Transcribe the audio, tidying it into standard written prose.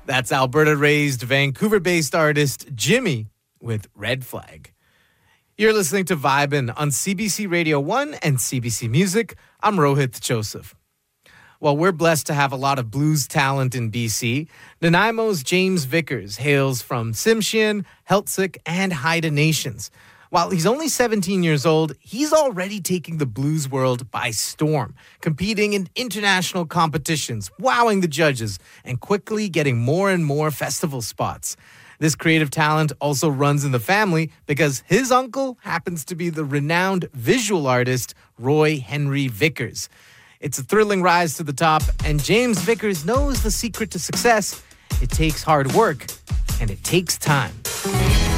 That's Alberta-raised, Vancouver-based artist Jimmy with Red Flag. You're listening to Vibin' on CBC Radio 1 and CBC Music. I'm Rohit Joseph. Well, we're blessed to have a lot of blues talent in BC. Nanaimo's James Vickers hails from Tsimshian, Heiltsuk, and Haida Nations. While he's only 17 years old, he's already taking the blues world by storm, competing in international competitions, wowing the judges, and quickly getting more and more festival spots. This creative talent also runs in the family because his uncle happens to be the renowned visual artist Roy Henry Vickers. It's a thrilling rise to the top, and James Vickers knows the secret to success. It takes hard work, and it takes time.